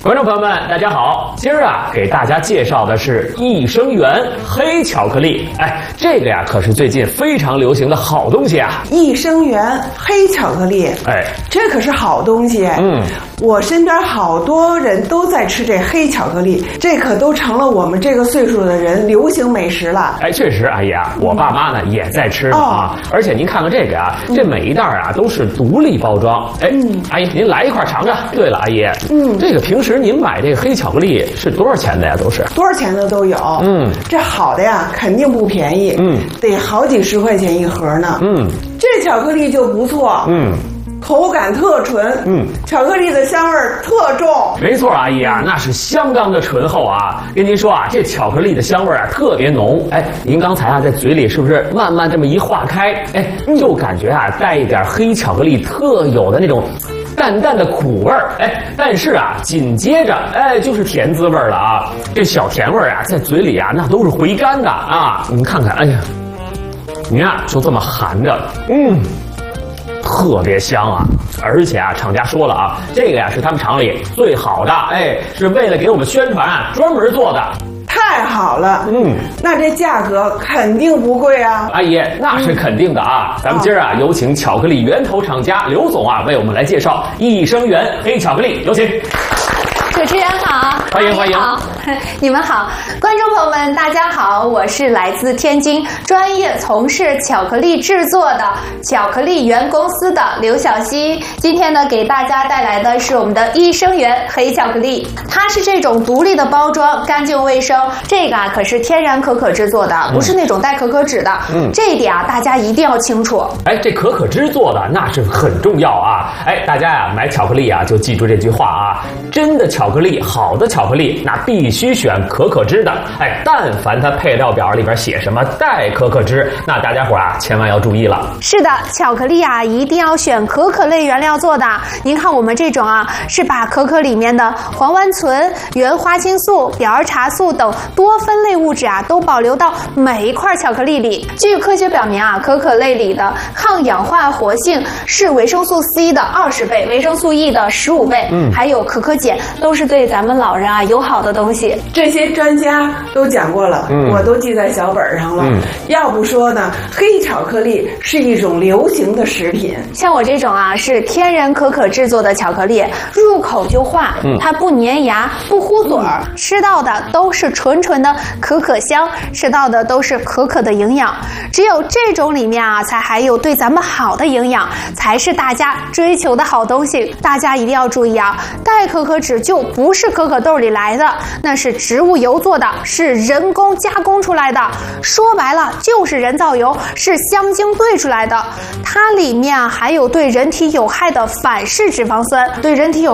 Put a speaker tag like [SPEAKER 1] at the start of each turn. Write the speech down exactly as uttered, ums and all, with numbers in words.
[SPEAKER 1] 观众朋友们，大家好！今儿啊，给大家介绍的是益生元黑巧克力。哎，这个呀，可是最近非常流行的好东西啊！
[SPEAKER 2] 益生元黑巧克力，
[SPEAKER 1] 哎，
[SPEAKER 2] 这可是好东西。
[SPEAKER 1] 嗯，
[SPEAKER 2] 我身边好多人都在吃这黑巧克力，这可都成了我们这个岁数的人流行美食了。
[SPEAKER 1] 哎，确实，阿姨啊，我爸妈呢也在吃呢啊。
[SPEAKER 2] 哦、
[SPEAKER 1] 而且您看看这个啊，这每一袋啊都是独立包装。哎，
[SPEAKER 2] 嗯、
[SPEAKER 1] 阿姨，您来一块尝尝。对了，阿姨，嗯，这个平时您买这个黑巧克力是多少钱的呀？都是
[SPEAKER 2] 多少钱的都有。嗯，这好的呀，肯定不便宜。嗯，得好几十块钱一盒呢。嗯，这巧克力就不错。嗯。口感特纯，嗯，巧克力的香味儿特重。
[SPEAKER 1] 没错，阿姨啊，那是相当的醇厚啊。跟您说啊，这巧克力的香味儿啊特别浓。哎，您刚才啊在嘴里是不是慢慢这么一化开，哎，就感觉啊带一点黑巧克力特有的那种淡淡的苦味儿。哎，但是啊紧接着哎就是甜滋味儿了啊。这小甜味儿啊在嘴里啊那都是回甘的啊。您看看，哎呀，您啊就这么含着，嗯。特别香啊！而且啊，厂家说了啊，这个呀是他们厂里最好的，哎，是为了给我们宣传啊专门做的。
[SPEAKER 2] 太好了，嗯，那这价格肯定不贵啊，
[SPEAKER 1] 阿姨，那是肯定的啊。嗯、咱们今儿啊，有请巧克力源头厂家刘总啊，为我们来介绍益生元黑巧克力，有请。
[SPEAKER 3] 主持人好，
[SPEAKER 1] 欢迎欢迎，
[SPEAKER 3] 好，你们好，观众朋友们，大家好，我是来自天津专业从事巧克力制作的巧克力源公司的刘晓溪。今天呢，给大家带来的是我们的益生元黑巧克力，它是这种独立的包装，干净卫生。这个啊，可是天然可可制作的，不是那种带可可脂的。嗯，这一点啊，大家一定要清楚。
[SPEAKER 1] 哎，这可可脂做的那是很重要啊！哎，大家呀、啊，买巧克力啊，就记住这句话啊，真的巧。巧克力好的巧克力，那必须选可可脂的。哎，但凡它配料表里边写什么带可可脂，那大家伙啊千万要注意了。
[SPEAKER 3] 是的，巧克力啊一定要选可可类原料做的。您看我们这种啊，是把可可里面的黄烷醇、原花青素、表儿茶素等多酚类物质啊，都保留到每一块巧克力里。据科学表明啊，可可类里的抗氧化活性是维生素 C 的二十倍，维生素 E 的十五倍，嗯，还有可可碱都是对咱们老人啊友好的东西。
[SPEAKER 2] 这些专家都讲过了，嗯、我都记在小本上了。嗯、要不说呢，黑巧克力是一种流行的食品。
[SPEAKER 3] 像我这种啊是天然可可制作的巧克力，入口就化，嗯、它不粘牙，不糊嘴儿，嗯、吃到的都是纯纯的可可香，吃到的都是可可的营养。只有这种里面啊，才含有对咱们好的营养，才是大家追求的好东西。大家一定要注意啊，带可可脂就不是可可豆里来的，那是植物油做的，是人工加工出来的，说白了就是人造油，是香精兑出来的。它里面含有对人体有害的反式脂肪酸，对人体有